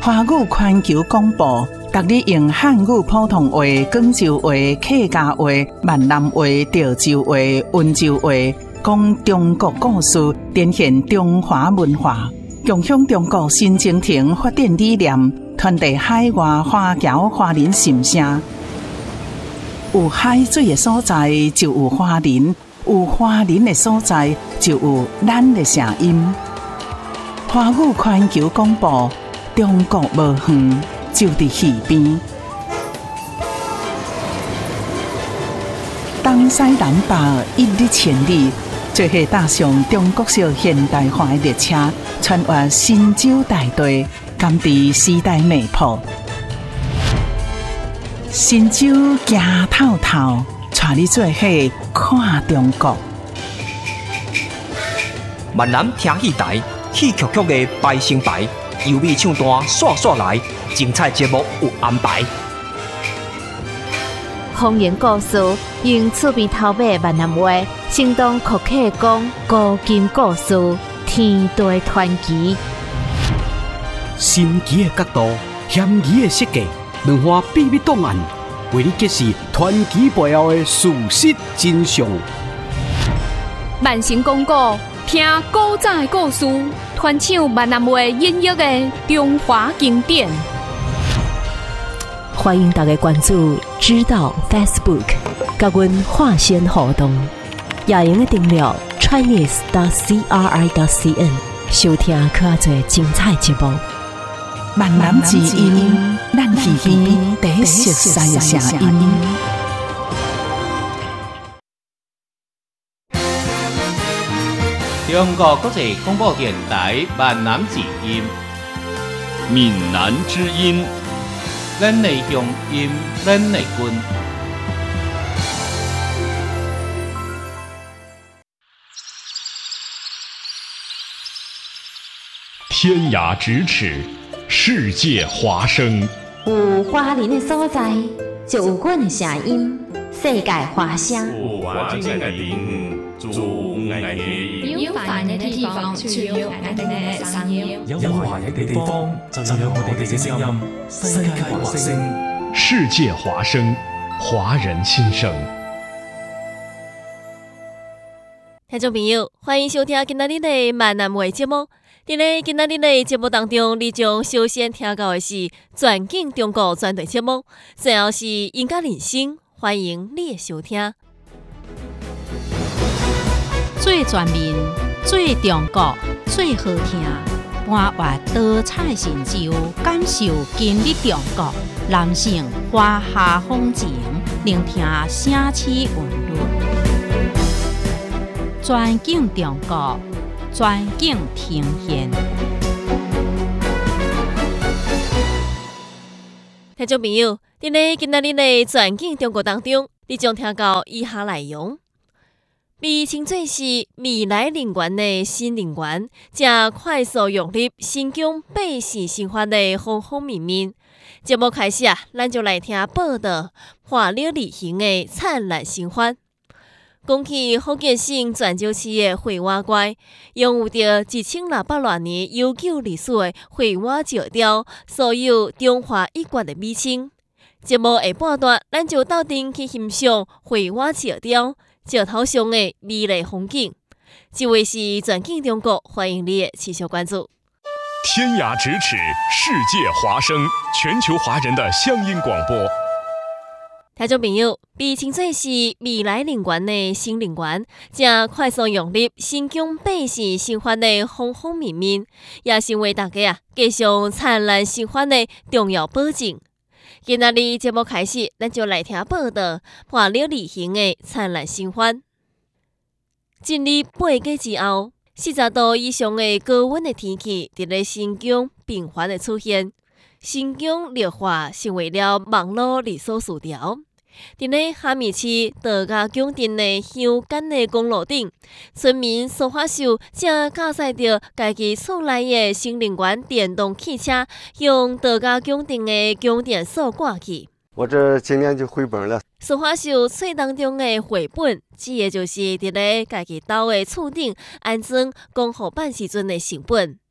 华语环球广播，逐日用汉语普通话、广州话、客家话、闽南话、潮州话、温州话，讲中国故事，展现中华文化，共享中国新征程发展理念，传递海外华侨华人心声。有海水的所在就有华人，有华人的所在就有咱的声音。华语环球广播，中国无远，就伫耳边。东西南北一日千里，做伙搭上中国式现代化的列车，穿越神州大地，甘伫时代脉搏。神州行透透，带你做伙看中国。 闽南听戏台，戏曲曲的排成排，优美唱段刷刷来，精彩节目有安排。 方言故事用趣味头尾闽南话，生动可客讲古今故事，天地传奇。 神奇的角度，险疑的设计，文化秘密档案，为你揭示传奇背后的事实真相。 万成讲古，听古早的故事，传唱闽南话音乐的中华经典。 欢迎大家关注知道 Facebook， 甲阮化身互动，也用订阅 Chinese.CRI.CN， 收听较侪精彩节目。 闽南之音，咱耳边第一熟悉的声音。 中国国际广播电台闽南之音， 闽南之音， 咱的乡音，咱的根。 天涯咫尺，世界华声。 有华人的所在，就有阮的声音。世界华声。 有华人的人，就有爱的音。 有华人的地方，就有我们的声音。 有华人的地方，就有我哋嘅聲音。世界華聲， 世界華聲，華人心聲。 聽眾朋友，歡迎收聽今仔日的閩南話節目。在今仔日的節目當中，你將首先聽到的是全景中國專題節目，最後是音樂人生，歡迎你的收聽。 最全面、最中國、最好聽，伴越多彩成就，感受今日中國，男性華夏風情，聆聽城市韻律，全景中國。全景呈現。 聽眾朋友，在今仔日的全景中國當中，你將聽到以下內容：被稱作是未來能源的新能源，正快速融入新疆百世生活的方方面面。節目開始咱就來聽報道，花鳥旅行的燦爛生活。講起福建省泉州市的惠蛙街，擁有着1600多年悠久歷史的惠蛙石雕，所有中華一絕的美稱。節目下半段，咱就鬥陣去欣賞惠蛙石雕石頭上的美麗風景。這位是全景中國，歡迎你的持續關注。 天涯咫尺，世界華聲，全球華人的鄉音廣播。 聽眾朋友，被稱作是未來能源的新能源，正快速融入新疆百世生活的方方面面，也成為大家繼續燦爛生活的重要保證。今仔日節目開始，咱就來聽報道花鳥旅行的燦爛生活。進入八月之後，40度以上的高溫的天氣在新疆頻繁的出現，新疆綠化成為了網絡熱搜詞條。在哈密市德家宮鎮的鄉間的公路頂，村民蘇發秀正駕駛着家己厝內的新能源電動汽車，向德家宮鎮的供電所掛去。 我這今年就回本了。 蘇發秀嘴當中的回本，指的就是在家己家的厝頂安裝光伏板時陣的成本。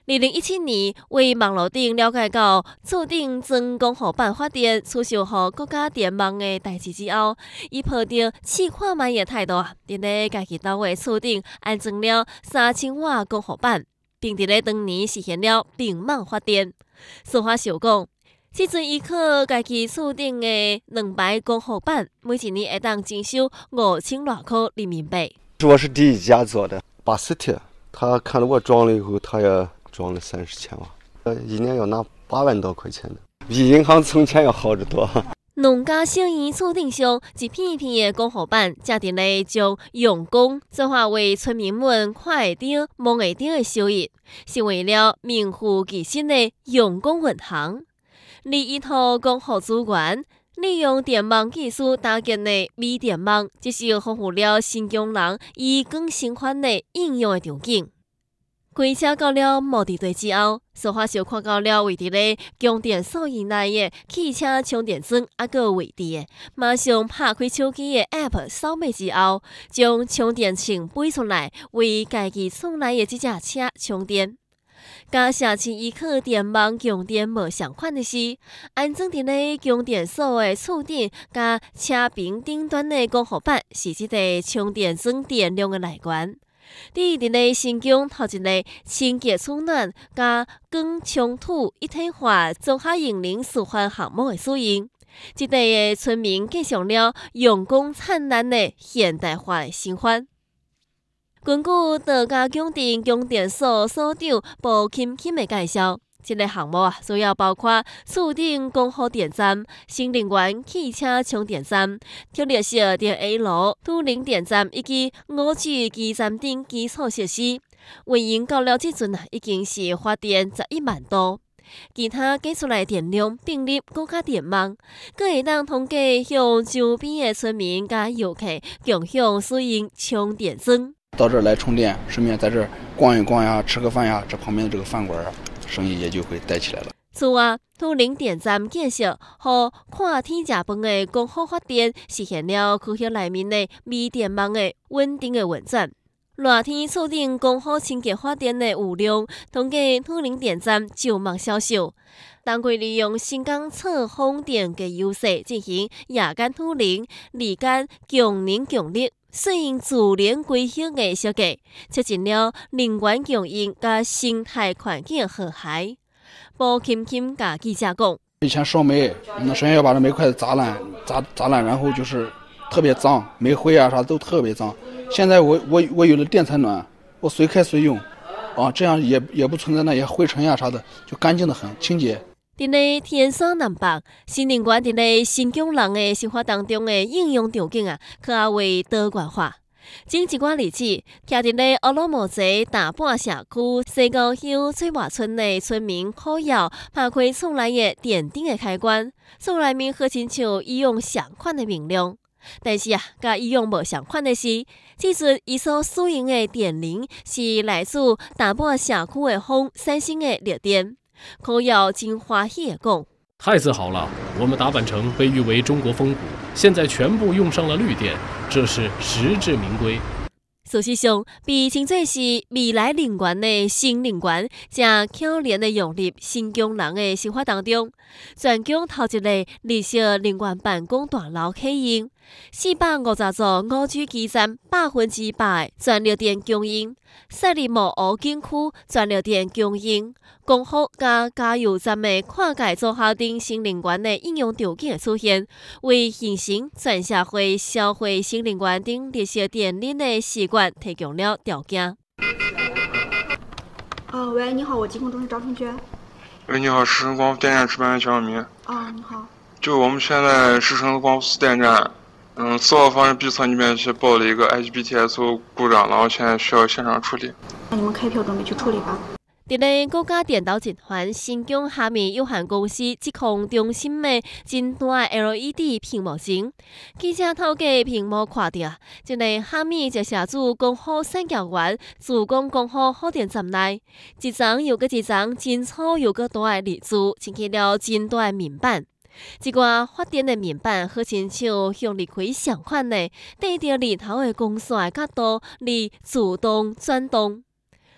2017年，为网络顶了解到厝顶装光伏板发电出售予国家电网的代志之后，伊抱着试看卖的态度啊，伫咧家己家的厝顶安装了3000瓦光伏板，并伫咧当年实现了并网发电。俗话想讲，即阵依靠家己厝顶的2排光伏板，每一年会当净收5000多块人民币。 我是第一家做的巴斯特，他看了我装了以后，他也装了30千瓦，一年要拿8万多块钱的，比银行存钱要好得多。 农家小院厝顶上一片片的光伏板，正伫咧将用光转化为村民们看会到、摸会到的收益，成为了名副其实的用光银行。利依托光伏资源，利用电网技术搭建的微电网，这是丰富了新疆人以更生活的应用的场景。开车到了目的地之后，苏花小看到了位伫咧供电所以内的汽车充电桩，还个位置的，马上拍开手机的 App 扫码之后，将充电线背出来，为家己厝内的这架车充电。甲社区依靠电网供电无相款的是，安装伫咧供电所的厝顶，甲车屏顶端的光伏板是即个充电桩电量的来源。伫咧新疆头一个清洁取暖、甲光冲土一体化综合营能示范项目的使用，即地的村民过上了阳光灿烂的现代化的生活。根据道家供电供电所所长布钦钦的介绍，这个项目主要包括厝顶光伏电站、新能源汽车充电站、特立式电压炉、土零电站以及5G 基站等基础设施。运营到了即阵已经是发电11万度。其他计出来电量并入国家电网，阁会当通过向周边的村民甲游客共享使用充电桩。 到这儿来充电，顺便在这儿逛一逛呀，吃个饭呀，这旁边的这个饭馆啊，生意也就会带起来了。 此外，土零电站建设和看天食饭的光伏发电，实现了区域内面的微电网的稳定的运转。热天厝顶光伏清洁发电的有量，通过土零电站就网销售。当归利用新港测风电的优势进行夜间土零、日间强能强力。适应自然规划的设计，促进了能源供应甲生态环境和谐。布钦钦甲记者讲： 以前烧煤，那首先要把这煤块砸烂，然后就是特别脏，煤灰啊啥都特别脏。现在我有了电采暖，我随开随用，啊，这样也不存在那些灰尘呀啥的，就干净的很，清洁。 伫咧天山南北，新能源伫咧新疆人的生活当中的应用场景可较为多元化。整一寡例子，徛伫咧乌鲁木齐大半社区西高乡翠华村的村民靠摇拍开厝内的电灯的开关，厝内面好亲像伊用相款的明亮。但是甲伊用无相款的是，即阵伊所使用的电铃是来自大半社区的风三星的热电。口咬真欢喜的讲：“ 太自豪了！我们达坂城被誉为中国风谷，现在全部用上了绿电，这是实至名归。” 事实上，被称作是未来能源的新能源，正巧连的融入新疆人的生活当中。全疆头一个绿色能源办公大楼启用，450座5G 基站100%全热电供应，赛里木湖景区全热电供应，光伏加加油站的跨界组合等新能源的应用条件的出现，为形成全社会消费新能源等绿色电力的习惯提供了条件。 喂，你好，我疾控中心张同学。 喂，你好，石城光伏电站值班员蒋晓明。 你好。 就我们现在石城光伏4电站，4号方式 B 侧那边去报了一个 IGBTS 故障，然后现在需要现场处理。 那你们开票准备去处理吧。 伫咧国家电导集团新疆下面有限公司疾控中心的真大 LED 屏幕前，记者透过屏幕看到，一个下面就写住光伏产业园自贡光伏发电站内，一张又搁一张真粗又搁大的字撑起了真大的面板。一寡发电的面板好亲像向离开相款的，对着里头的光线的角度，离自动转动。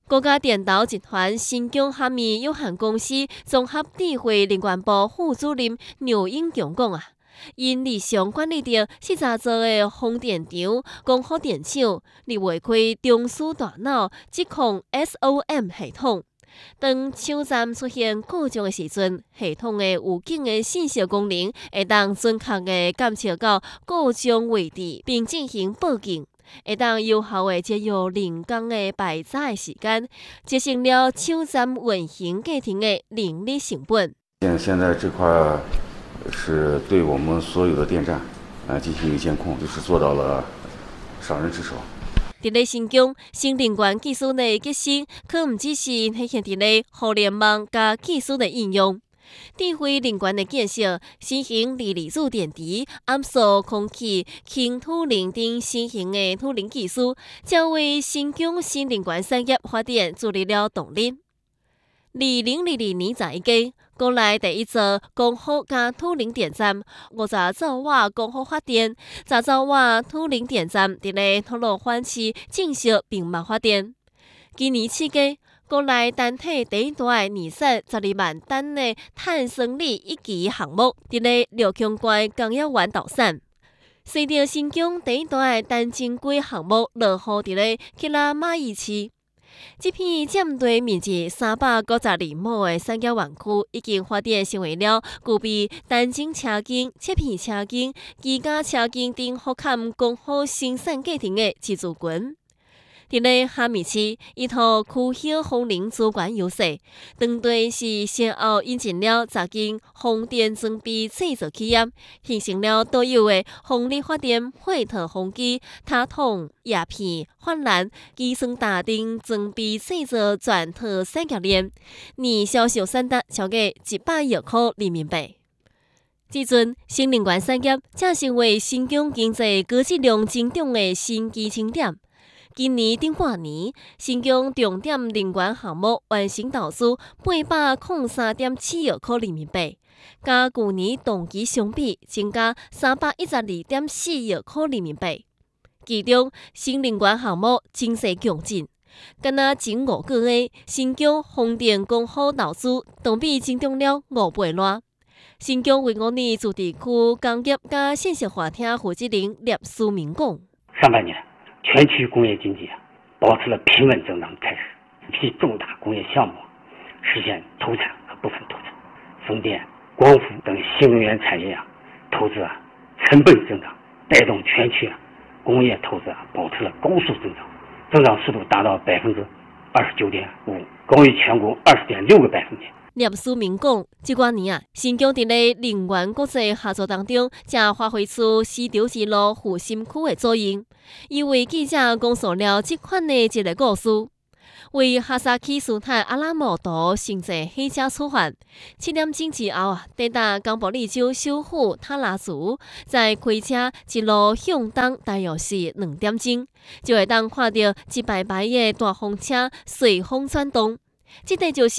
国家电投集团新疆虾米有限公司综合智慧能源部副主任牛英强讲因日常管理着40座的风电场、光伏电厂，而违规中枢大脑指控 SOM 系统。当厂站出现故障的时阵，系统的有警的信息功能会当准确的监测到故障位置，并进行报警。会当有效的节约人工的排查的时间，节省了厂站运行过程的人力成本。 现在这块是对我们所有的电站进行一个监控，就是做到了上人之手。 伫咧新疆，新能源技术的革新，可毋只是体现伫咧互联网加技术的应用。智慧能源的建设，新型锂离子电池、暗素空气、氢土林等新型的土林技术，将为新疆新能源产业发展助力了动力。2022年11月，国内第一座光伏加土林电站50兆瓦光伏发电，10兆瓦土林电站伫咧吐鲁番市正式并茂发电。今年7月，国内单体第一大的年产12万吨的碳生理一期项目，伫咧六强关工业园投产。随着新疆第一大的单晶硅项目落户伫咧吉拉玛依市，这片占地面积392亩的产业园区，已经发展成为了具备单晶车间、切片车间、机架车间等复坎光伏生产过程的自主群。伫咧哈密市，依托区域风能资源优势，当地是先后引进了10间风电装备制造企业，形成了独有的风力发电配套风机、塔筒、叶片、发缆、机床搭等装备制造全套产业链，年销售产值超过100亿块人民币。至今，新能源产业正成为新疆经济高质量增长的新基础点。今年顶半年，新疆重点能源项目完成投资803.7亿块人民币，甲去年同期相比增加312.4亿块人民币。其中，新能源项目真势强劲，敢若前5个月，新疆风电光伏投资同比增长了5倍多。新疆为5年自治区工业加现实化厅负责人聂书明讲： 上半年，全区工业经济保持了平稳增长态势，一批重大工业项目实现投产和部分投产，风电、光伏等新能源产业投资成倍增长，带动全区工业投资保持了高速增长，增长速度达到29.5%，高于全国20.6个百分点。 聂书明讲，这几年新疆伫咧能源国际合作当中，才发挥出丝绸之路核心区的作用。伊为记者讲述了这款的一个故事。为哈萨克斯坦阿拉木图乘坐火车出发，7点钟之后抵达冈布里州首府塔拉族，再开车一路向东，大约是2点钟，就会当看到一排排的大风车随风转动。这就是